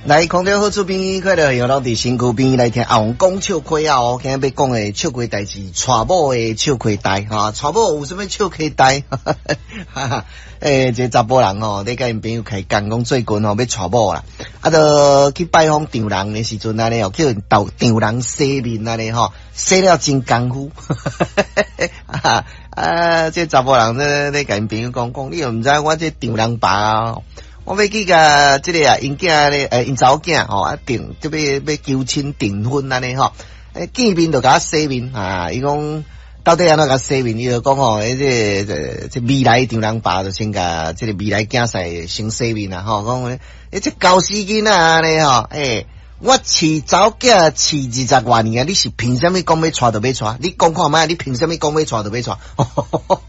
来，空中好出边，快乐有老伫身躯边来听阿王讲笑话啊！哦，今日要讲的笑话代志，娶某的笑话代哈，娶某有什么笑话代？这查甫人吼，你甲因朋友开讲讲最近吼要娶某啦，就去拜访丈人的时阵安尼哦，叫因到丈人洗面安尼吼，洗了真功夫。这查甫人咧甲因朋友讲，你又毋知我这丈人爸啊。我要去甲这个因囝咧，因查某囝吼订，这要求亲订婚安尼吼，见面就甲洗面啊，伊讲到底安怎甲洗面？伊就讲吼，这未来丈人爸就先甲这个未来囝婿先洗面啊，吼，讲这高死囡仔安尼吼，我饲查某囝饲20多年啊，你是凭什么讲要娶就要娶？你讲看卖，你凭什么讲要娶就要娶？